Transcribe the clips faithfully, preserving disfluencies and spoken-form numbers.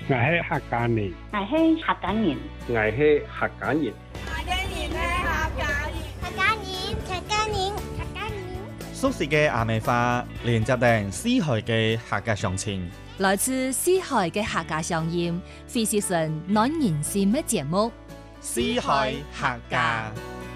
我係客家人， 我係客家人， 我係客家人， 客家人係客家人， 客家人，客家人，客家人。 熟悉嘅阿美花連接定四海嘅客家鄉情， 來自四海嘅客家鄉音，非是純暖人心嘅節目。 四海客家。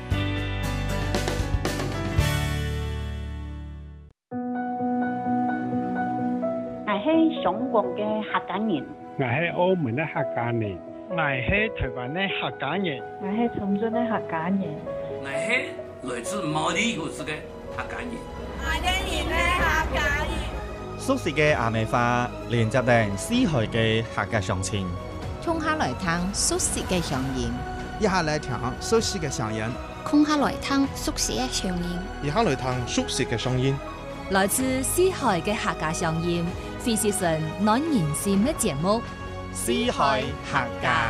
我係香港嘅客家人， 我係澳門嘅客家人， 我係台灣嘅客家人， 我係長春嘅客家人， 我係來自毛里求斯嘅客家人， 客家人係客家人。 熟悉嘅阿美花連接定四海嘅客家鄉情， 衝下來聽熟悉嘅鄉音， 一下來聽熟悉嘅聲音， 空下來聽熟悉嘅聲音， 一下來聽熟悉嘅聲音。 來自四海嘅客家鄉音，非是純暖人心嘅節目。 四海客家。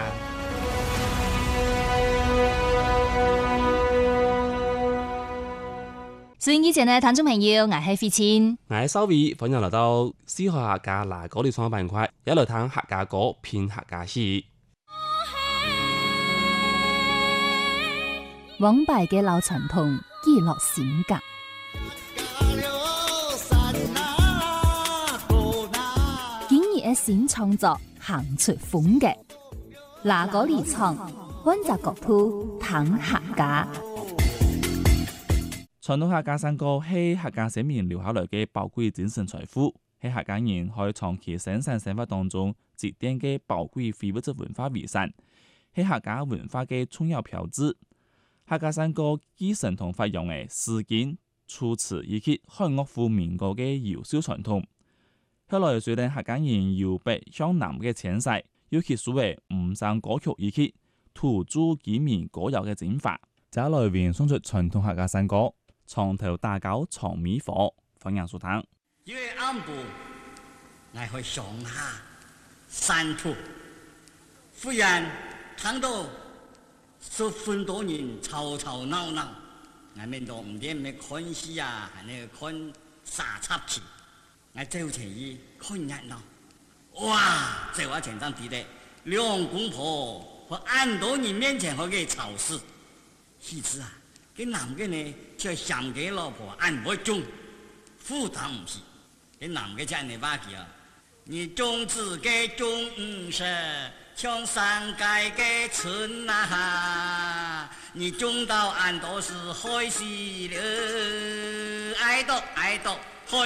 所以以前呢，聽眾朋友，我係費千， 我係收尾，歡迎來到四海客家嗱嗰啲創板塊，一來聽客家歌，編客家戲。 往敗嘅老傳統，記錄性格。今日嘅新創作，行出風格，嗱嗰啲創，溫習國土，談客家。 傳統客家山歌係客家先民留下來嘅寶貴精神財富，係客家人可以長期生產生活當中積澱嘅寶貴非物質文化遺產，係客家文化嘅重要標誌。客家山歌以神同發揚嘅詩經、楚辭以及漢樂府民歌嘅優秀傳統。後來隨着客家人由北向南嘅遷徙，尤其所謂五聲歌曲以及土著居民歌謠嘅進化，就來源送出傳統客家山歌。床頭打狗長米火，歡迎收聽。 月暗部，我去上下山途，忽然聽到十分多人吵吵鬧鬧，我面到唔知咩看戲啊，還係看啥插戲，我走前去看熱鬧。哇！在我前上睇的兩公婆和安多人面前好嘅吵事，其實啊。cái男嘅呢，就想嘅老婆按不中，負擔唔起。cái男嘅真係巴結啊！你種子嘅種實，像山界嘅春啊！你種到按多是開心了，愛到愛到。